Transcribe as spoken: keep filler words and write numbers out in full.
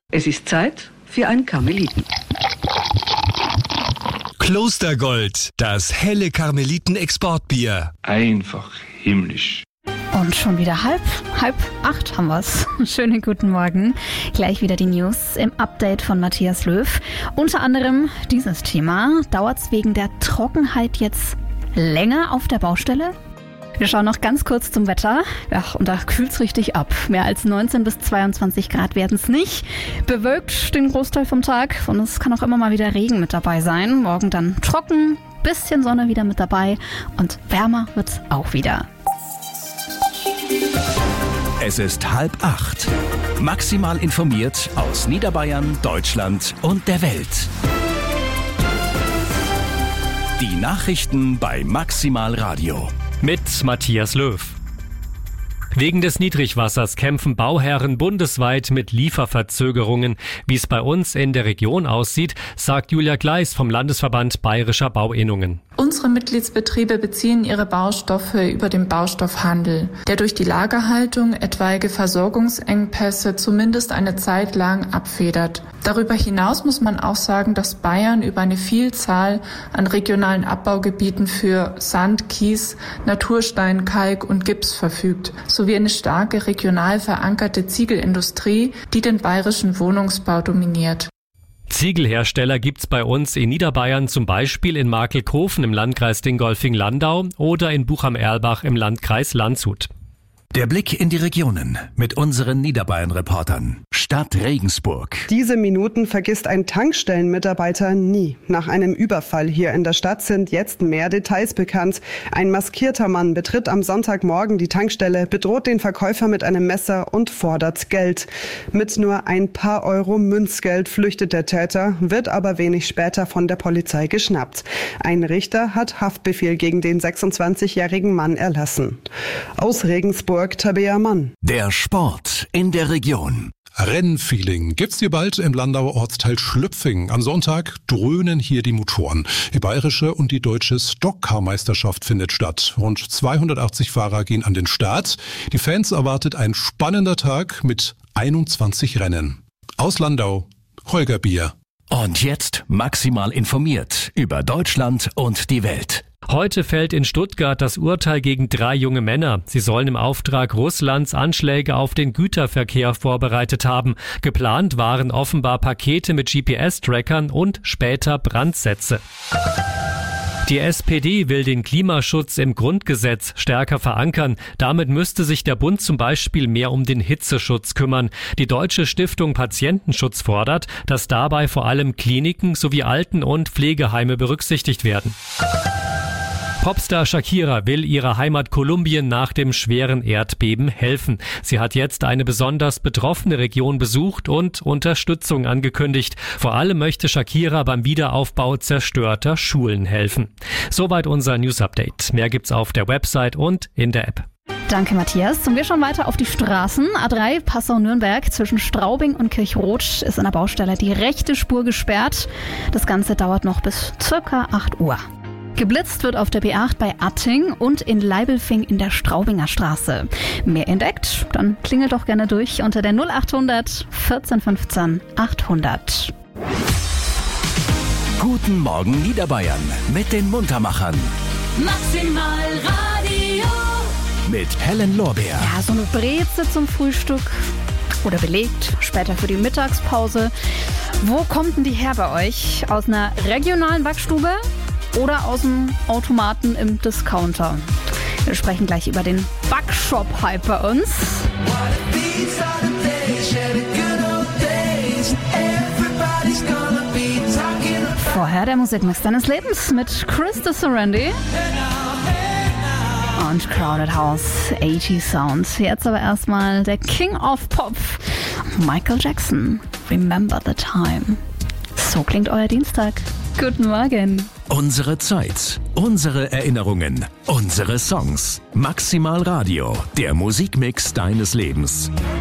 Es ist Zeit für ein Karmeliten. Klostergold, das helle Karmeliten-Exportbier. Einfach himmlisch. Und schon wieder halb, halb acht haben wir's. Schönen guten Morgen. Gleich wieder die News im Update von Matthias Löw. Unter anderem dieses Thema. Dauert's wegen der Trockenheit jetzt länger auf der Baustelle? Wir schauen noch ganz kurz zum Wetter. Ja, und da kühlt's richtig ab. Mehr als neunzehn bis zweiundzwanzig Grad werden's nicht. Bewölkt den Großteil vom Tag. Und es kann auch immer mal wieder Regen mit dabei sein. Morgen dann trocken, bisschen Sonne wieder mit dabei. Und wärmer wird's auch wieder. Es ist halb acht. Maximal informiert aus Niederbayern, Deutschland und der Welt. Die Nachrichten bei Maximal Radio. Mit Matthias Löw. Wegen des Niedrigwassers kämpfen Bauherren bundesweit mit Lieferverzögerungen. Wie es bei uns in der Region aussieht, sagt Julia Gleis vom Landesverband Bayerischer Bauinnungen. Unsere Mitgliedsbetriebe beziehen ihre Baustoffe über den Baustoffhandel, der durch die Lagerhaltung etwaige Versorgungsengpässe zumindest eine Zeit lang abfedert. Darüber hinaus muss man auch sagen, dass Bayern über eine Vielzahl an regionalen Abbaugebieten für Sand, Kies, Naturstein, Kalk und Gips verfügt, sowie eine starke regional verankerte Ziegelindustrie, die den bayerischen Wohnungsbau dominiert. Ziegelhersteller gibt's bei uns in Niederbayern zum Beispiel in Markelkofen im Landkreis Dingolfing-Landau oder in Buch am Erlbach im Landkreis Landshut. Der Blick in die Regionen mit unseren Niederbayern-Reportern. Stadt Regensburg. Diese Minuten vergisst ein Tankstellenmitarbeiter nie. Nach einem Überfall hier in der Stadt sind jetzt mehr Details bekannt. Ein maskierter Mann betritt am Sonntagmorgen die Tankstelle, bedroht den Verkäufer mit einem Messer und fordert Geld. Mit nur ein paar Euro Münzgeld flüchtet der Täter, wird aber wenig später von der Polizei geschnappt. Ein Richter hat Haftbefehl gegen den sechsundzwanzigjährigen Mann erlassen. Aus Regensburg Tabea Mann. Der Sport in der Region. Rennfeeling gibt's hier bald im Landauer Ortsteil Schlüpfing. Am Sonntag dröhnen hier die Motoren. Die bayerische und die deutsche Stockcar-Meisterschaft findet statt. Rund zweihundertachtzig Fahrer gehen an den Start. Die Fans erwartet ein spannender Tag mit einundzwanzig Rennen. Aus Landau, Holger Bier. Und jetzt maximal informiert über Deutschland und die Welt. Heute fällt in Stuttgart das Urteil gegen drei junge Männer. Sie sollen im Auftrag Russlands Anschläge auf den Güterverkehr vorbereitet haben. Geplant waren offenbar Pakete mit G P S-Trackern und später Brandsätze. Die S P D will den Klimaschutz im Grundgesetz stärker verankern. Damit müsste sich der Bund zum Beispiel mehr um den Hitzeschutz kümmern. Die Deutsche Stiftung Patientenschutz fordert, dass dabei vor allem Kliniken sowie Alten- und Pflegeheime berücksichtigt werden. Popstar Shakira will ihrer Heimat Kolumbien nach dem schweren Erdbeben helfen. Sie hat jetzt eine besonders betroffene Region besucht und Unterstützung angekündigt. Vor allem möchte Shakira beim Wiederaufbau zerstörter Schulen helfen. Soweit unser News-Update. Mehr gibt's auf der Website und in der App. Danke, Matthias. Und wir schauen weiter auf die Straßen. A drei Passau-Nürnberg zwischen Straubing und Kirchroth ist an der Baustelle die rechte Spur gesperrt. Das Ganze dauert noch bis circa acht Uhr. Geblitzt wird auf der B acht bei Atting und in Leibelfing in der Straubinger Straße. Mehr entdeckt? Dann klingelt doch gerne durch unter der null achthundert vierzehn fünfzehn achthundert. Guten Morgen Niederbayern mit den Muntermachern. Maximal Radio. Mit Helen Lorbeer. Ja, so eine Breze zum Frühstück oder belegt, später für die Mittagspause. Wo kommt denn die her bei euch? Aus einer regionalen Backstube? Oder aus dem Automaten im Discounter. Wir sprechen gleich über den Backshop-Hype bei uns. Vorher der Musikmix deines Lebens mit Chris de Serendi und Crowded House, achtzig Sounds. Jetzt aber erstmal der King of Pop, Michael Jackson, Remember the Time. So klingt euer Dienstag. Guten Morgen. Unsere Zeit, unsere Erinnerungen, unsere Songs. Maximal Radio, der Musikmix deines Lebens.